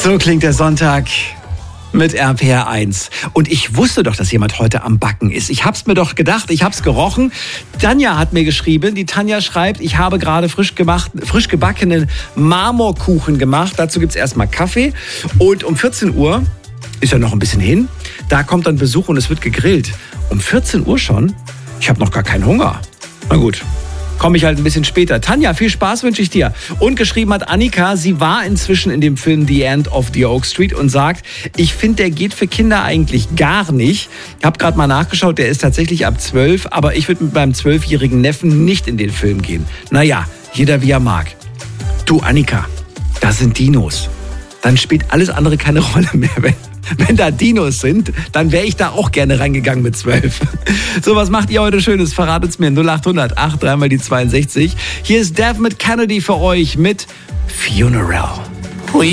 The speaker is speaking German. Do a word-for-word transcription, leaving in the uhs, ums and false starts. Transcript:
So klingt der Sonntag mit R P R eins. Und ich wusste doch, dass jemand heute am Backen ist. Ich hab's mir doch gedacht, ich hab's gerochen. Tanja hat mir geschrieben, die Tanja schreibt, ich habe gerade frisch gemacht, frisch gebackenen Marmorkuchen gemacht. Dazu gibt's erstmal Kaffee. Und um vierzehn Uhr, ist ja noch ein bisschen hin, da kommt dann Besuch und es wird gegrillt. Um vierzehn Uhr schon? Ich habe noch gar keinen Hunger. Na gut. Komme ich halt ein bisschen später. Tanja, viel Spaß wünsche ich dir. Und geschrieben hat Annika, sie war inzwischen in dem Film The End of the Oak Street und sagt, ich finde, der geht für Kinder eigentlich gar nicht. Ich habe gerade mal nachgeschaut, der ist tatsächlich ab zwölf, aber ich würde mit meinem zwölfjährigen Neffen nicht in den Film gehen. Naja, jeder wie er mag. Du Annika, da sind Dinos. Dann spielt alles andere keine Rolle mehr. Wenn, wenn da Dinos sind, dann wäre ich da auch gerne reingegangen mit zwölf. So, was macht ihr heute Schönes? Verratet's mir. null acht hundert acht drei mal die zweiundsechzig. Hier ist Dev mit Kennedy für euch mit Funeral.